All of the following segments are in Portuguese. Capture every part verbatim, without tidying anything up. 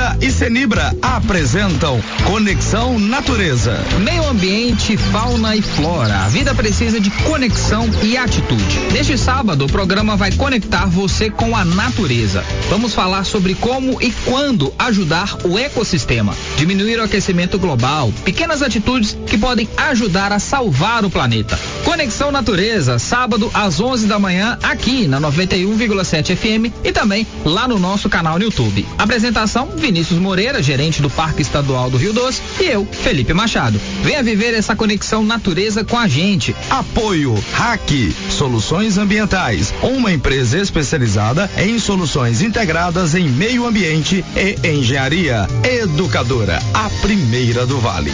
Vita e Senibra apresentam Conexão Natureza. Meio ambiente, fauna e flora. A vida precisa de conexão e atitude. Neste sábado, o programa vai conectar você com a natureza. Vamos falar sobre como e quando ajudar o ecossistema, diminuir o aquecimento global, pequenas atitudes que podem ajudar a salvar o planeta. Conexão Natureza, sábado às onze da manhã, aqui na noventa e um vírgula sete F M e também lá no nosso canal no YouTube. Apresentação: Vinícius Moreira, gerente do Parque Estadual do Rio Doce, e eu, Felipe Machado. Venha viver essa conexão natureza com a gente. Apoio Hack Soluções Ambientais, uma empresa especializada em soluções integradas em meio ambiente e engenharia. Educadora, a primeira do Vale.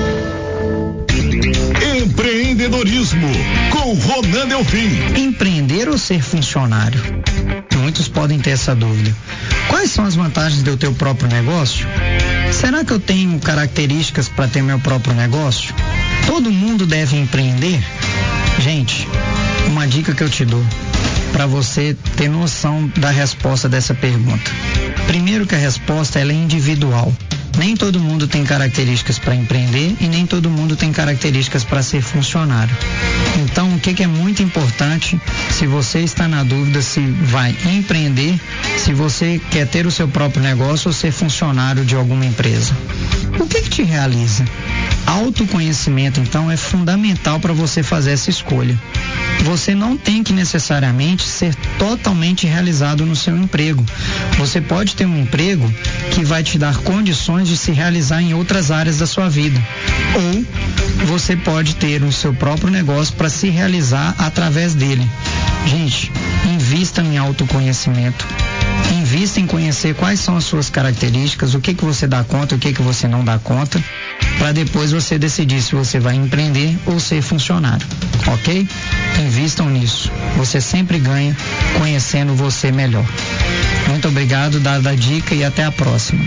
Empreendedorismo com Ronan Delfim. Empreender ou ser funcionário? Muitos podem ter essa dúvida. Quais são as vantagens de eu ter o próprio negócio? Será que eu tenho características para ter meu próprio negócio? Todo mundo deve empreender? Gente, uma dica que eu te dou para você ter noção da resposta dessa pergunta. Primeiro que a resposta ela é individual. Nem todo mundo tem características para empreender e nem todo mundo tem características para ser funcionário. Então, o que, que é muito importante, se você está na dúvida se vai empreender, se você quer ter o seu próprio negócio ou ser funcionário de alguma empresa. O que, que te realiza? Autoconhecimento, então, é fundamental para você fazer essa escolha. Você não tem que necessariamente ser totalmente realizado no seu emprego. Você pode ter um emprego que vai te dar condições de se realizar em outras áreas da sua vida. Ou você pode ter o seu próprio negócio para se realizar através dele. Gente, invista em autoconhecimento. Invista em conhecer quais são as suas características, o que que você dá conta, o que que você não dá conta, para depois você decidir se você vai empreender ou ser funcionário, ok? Invistam nisso. Você sempre ganha conhecendo você melhor. Muito obrigado, dada a dica, e até a próxima.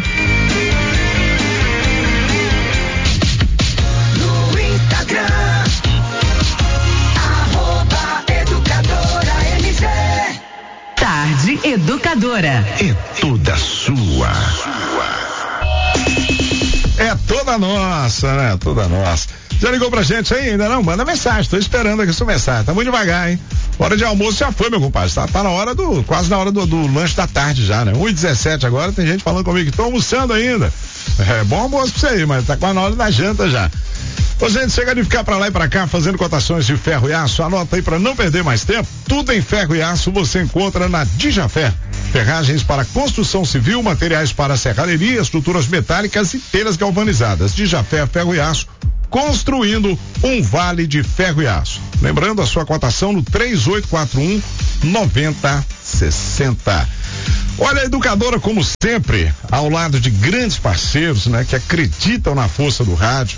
No Instagram, arroba educadora M Z. Tarde Educadora. É toda sua. É toda nossa, né? Toda nossa. Já ligou pra gente aí? Ainda não? Manda mensagem, tô esperando aqui sua mensagem. Tá muito devagar, hein? Hora de almoço já foi, meu compadre. Tá, tá na hora do, quase na hora do, do lanche da tarde já, né? um e dezessete agora, tem gente falando comigo que tô almoçando ainda. É bom almoço pra você aí, mas tá quase na hora da janta já. Ô, gente, chega de ficar pra lá e pra cá fazendo cotações de ferro e aço. Anota aí pra não perder mais tempo. Tudo em ferro e aço você encontra na Dijafé. Ferragens para construção civil, materiais para serralheria, estruturas metálicas e telhas galvanizadas. Dijafé, ferro e aço, construindo um vale de ferro e aço. Lembrando a sua cotação no três oito quatro um, nove zero seis zero. Olha, a Educadora, como sempre, ao lado de grandes parceiros, né, que acreditam na força do rádio,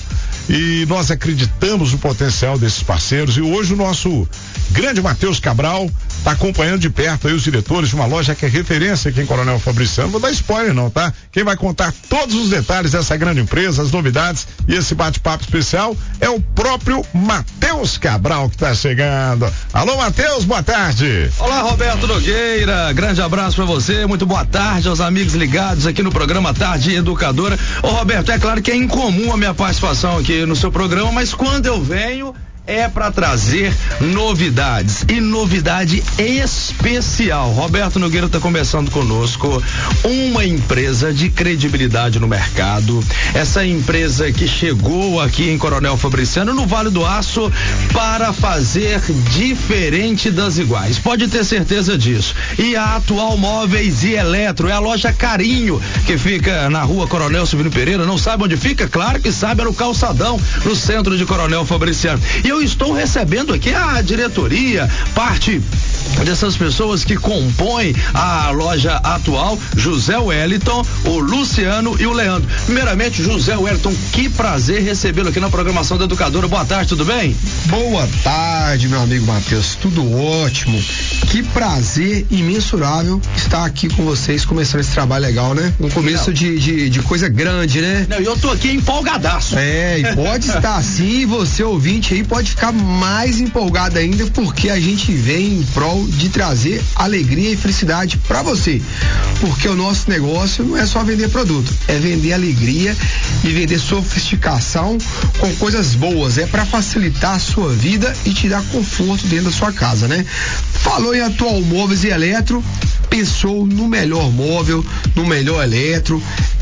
e nós acreditamos no potencial desses parceiros, e hoje o nosso grande Matheus Cabral está acompanhando de perto aí os diretores de uma loja que é referência aqui em Coronel Fabriciano. Não vou dar spoiler não, tá? Quem vai contar todos os detalhes dessa grande empresa, as novidades e esse bate-papo especial é o próprio Matheus Cabral, que está chegando. Alô, Matheus, boa tarde. Olá, Roberto Nogueira, grande abraço para você, muito boa tarde aos amigos ligados aqui no programa Tarde Educadora. Ô, Roberto, é claro que é incomum a minha participação aqui no seu programa, mas quando eu venho é para trazer novidades, e novidade especial. Roberto Nogueira está começando conosco uma empresa de credibilidade no mercado. Essa empresa que chegou aqui em Coronel Fabriciano, no Vale do Aço, para fazer diferente das iguais. Pode ter certeza disso. E a Atual Móveis e Eletro é a loja Carinho, que fica na rua Coronel Silvino Pereira. Não sabe onde fica? Claro que sabe, é no Calçadão, no centro de Coronel Fabriciano. E eu estou recebendo aqui a diretoria, parte dessas pessoas que compõem a loja atual, José Wellington, o Luciano e o Leandro. Primeiramente, José Wellington, que prazer recebê-lo aqui na programação da Educadora. Boa tarde, tudo bem? Boa tarde, meu amigo Matheus, tudo ótimo. Que prazer imensurável estar aqui com vocês, começando esse trabalho legal, né? Um começo de, de, de coisa grande, né? Não, eu tô aqui empolgadaço. É, e pode estar assim, você ouvinte aí pode ficar mais empolgado ainda, porque a gente vem em prol legal de trazer alegria e felicidade para você, porque o nosso negócio não é só vender produto, é vender alegria e vender sofisticação com coisas boas, é para facilitar a sua vida e te dar conforto dentro da sua casa, né? Falou em Atual Móveis e Eletro, pensou no melhor móvel, no melhor eletro,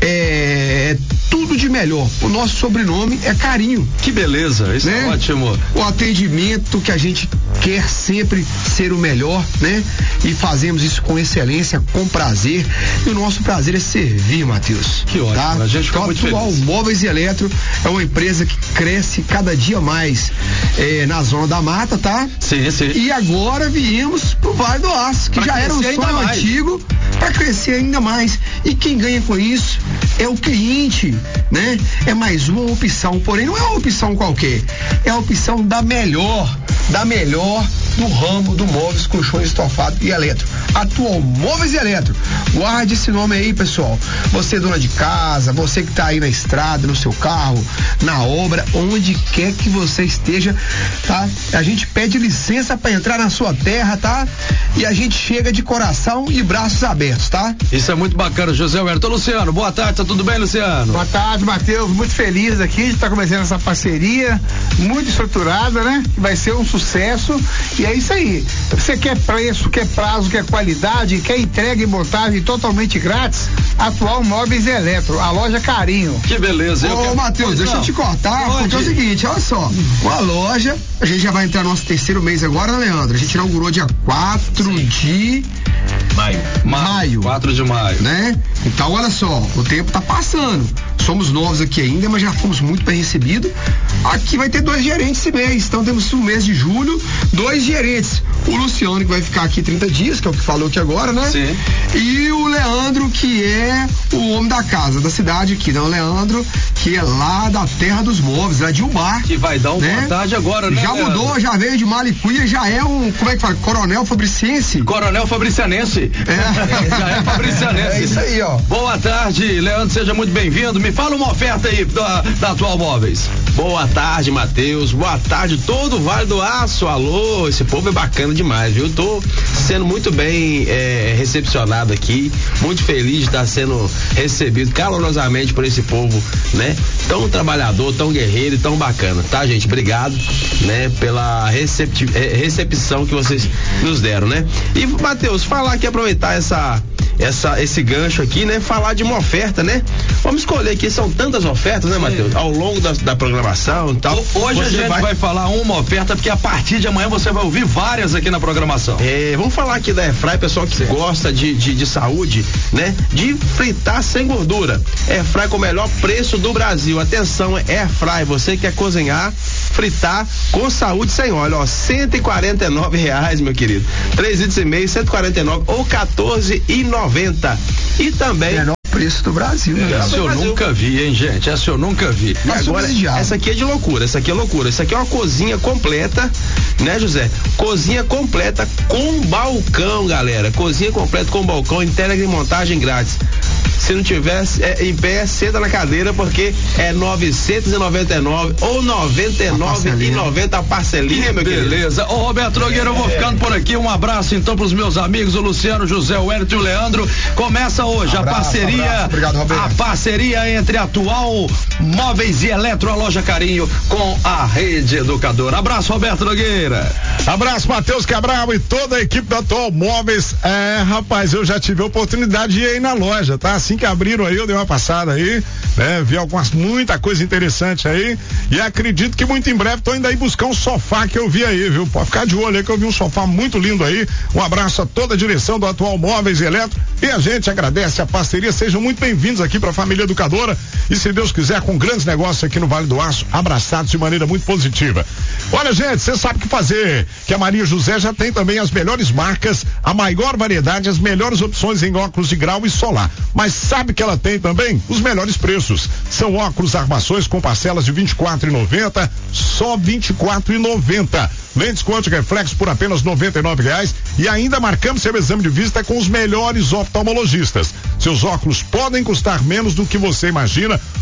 é, é tudo de melhor. O nosso sobrenome é Carinho. Que beleza, isso né? É ótimo. O atendimento que a gente quer sempre ser o melhor, né? E fazemos isso com excelência, com prazer. E o nosso prazer é servir, Matheus. Que ótimo, tá? A gente fica muito feliz. Atual Móveis e Eletro é uma empresa que cresce cada dia mais é, na Zona da Mata, tá? Sim, sim. E agora viemos pro Vale do Aço, que pra já era um sonho antigo, para crescer ainda mais. E quem ganha com isso é o cliente, né? É mais uma opção, porém não é uma opção qualquer, é a opção da melhor, da melhor do ramo do móveis, colchões, estofado e eletro. Atual Móveis e Eletro. Guarde esse nome aí, pessoal. Você dona de casa, você que tá aí na estrada, no seu carro, na obra, onde quer que você esteja, tá? A gente pede licença para entrar na sua terra, tá? E a gente chega de coração e braços abertos, tá? Isso é muito bacana, José Werton. Luciano, boa tarde, tá tudo bem, Luciano? Boa tarde, Matheus. Muito feliz aqui de estar começando essa parceria muito estruturada, né? Vai ser um sucesso. E é isso aí. Você quer preço, quer prazo, quer qualidade, quer entrega e montagem totalmente grátis? Atual Móveis e Eletro, a loja Carinho. Que beleza. Ô, quero... Matheus, deixa eu te cortar, Pode. porque é o seguinte, olha só, com a loja, a gente já vai entrar no nosso terceiro mês agora, né, Leandro? A gente inaugurou dia quatro de maio. Maio. quatro de maio. Né? Então, olha só, o tempo tá passando. Somos novos aqui ainda, mas já fomos muito bem recebidos. Aqui vai ter dois gerentes esse mês. Então temos no mês de julho, dois gerentes. O Luciano, que vai ficar aqui trinta dias, que é o que falou aqui agora, né? Sim. E o Leandro, que é o homem da casa, da cidade aqui, né? O Leandro, que é lá da Terra dos Móveis, lá de Ubar. Que vai dar uma né? boa tarde agora, né? Já Leandro? mudou, já veio de Malicuia, já é um, como é que fala? Coronel Fabriciense. Coronel Fabricianense. É. Já é Fabricianense. É isso aí, ó. Boa tarde, Leandro, seja muito bem-vindo. Me fala uma oferta aí da, da Atual Móveis. Boa tarde, Matheus. Boa tarde, todo o Vale do Aço. Alô, esse povo é bacana demais, viu? Tô sendo muito bem é, recepcionado aqui, muito feliz de estar sendo recebido calorosamente por esse povo, né? Tão trabalhador, tão guerreiro e tão bacana, tá, gente? Obrigado, né? Pela recepti- recepção que vocês nos deram, né? E, Matheus, falar aqui, aproveitar essa Essa, esse gancho aqui, né? Falar de uma oferta, né? Vamos escolher aqui, são tantas ofertas, né, Matheus? Ao longo da, da programação e tal. Hoje a gente vai... vai falar uma oferta, porque a partir de amanhã você vai ouvir várias aqui na programação. É, vamos falar aqui da Airfry, pessoal que Sim. gosta de, de, de saúde, né? De fritar sem gordura. Airfry com o melhor preço do Brasil. Atenção, Airfry, você quer cozinhar, fritar com saúde sem óleo, ó, cento e quarenta e nove reais, meu querido. três litros e meio, cento e quarenta e nove ou quatorze e noventa. E também menor preço do Brasil, né? Essa eu Brasil. nunca vi, hein, gente? Essa eu nunca vi. E agora, essa aqui é de loucura, essa aqui é loucura. Essa aqui é uma cozinha completa, né, José? Cozinha completa com balcão, galera. Cozinha completa com balcão, entrega e montagem grátis. Se não tiver é, em pé, senta na cadeira, porque é novecentos e noventa e nove ou noventa e nove e noventa a parcelinha, que meu querido. Beleza. Ô, Roberto Nogueira, eu vou ficando por aqui. Um abraço então pros meus amigos, o Luciano, José, o Werton e o Leandro. Começa hoje abraço, a parceria. Abraço. Obrigado, Roberto. A parceria entre Atual Móveis e Eletro, a loja Carinho, com a Rede Educadora. Abraço, Roberto Nogueira. Abraço, Matheus Cabral e toda a equipe da Atual Móveis. É, rapaz, eu já tive a oportunidade de ir aí na loja, tá? Assim que abriram aí, eu dei uma passada aí, né? Vi algumas, muita coisa interessante aí, e acredito que muito em breve tô indo aí buscar um sofá que eu vi aí, viu? Pode ficar de olho aí que eu vi um sofá muito lindo aí. Um abraço a toda a direção do Atual Móveis e Eletro, e a gente agradece a parceria. Sejam muito bem-vindos aqui pra família educadora, e se Deus quiser, com grandes negócios aqui no Vale do Aço, abraçados de maneira muito positiva. Olha, gente, você sabe o que fazer, que a Maria José já tem também as melhores marcas, a maior variedade, as melhores opções em óculos de grau e solar. Mas sabe que ela tem também os melhores preços. São óculos armações com parcelas de vinte e quatro reais e noventa centavos, só vinte e quatro reais e noventa centavos. Lentes Quantum Reflex por apenas noventa e nove reais, e ainda marcamos seu exame de vista com os melhores oftalmologistas. Seus óculos podem custar menos do que você imagina,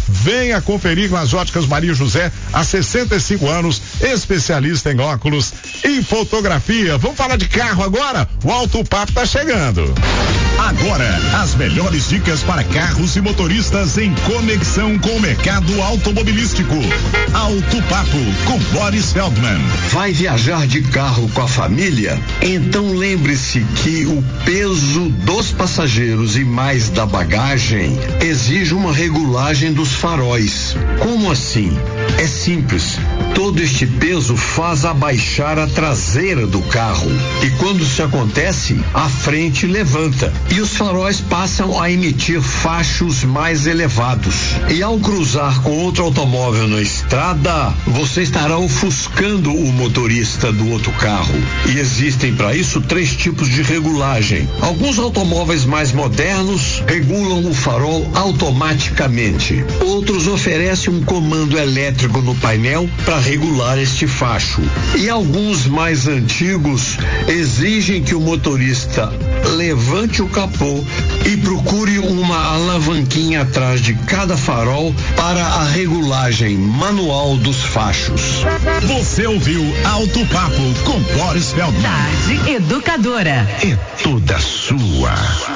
Venha conferir com as óticas Maria José, há sessenta e cinco anos, especialista em óculos e fotografia. Vamos falar de carro agora? O Auto Papo tá chegando. Agora, as melhores dicas para carros e motoristas em conexão com o mercado automobilístico. Auto Papo com Boris Feldman. Vai viajar de carro com a família? Então lembre-se que o peso dos passageiros e mais da bagagem exige uma regulagem dos faróis. Como assim? É simples. Todo este peso faz abaixar a traseira do carro. E quando isso acontece, a frente levanta. E os faróis passam a emitir fachos mais elevados. E ao cruzar com outro automóvel na estrada, você estará ofuscando o motorista do outro carro. E existem para isso três tipos de regulagem. Alguns automóveis mais modernos regulam o farol automaticamente. Outros oferecem um comando elétrico no painel para regular este facho. E alguns mais antigos exigem que o motorista levante o capô e procure uma alavanquinha atrás de cada farol para a regulagem manual dos fachos. Você ouviu Auto Papo com Boris Feldman. Tarde Educadora. É toda sua.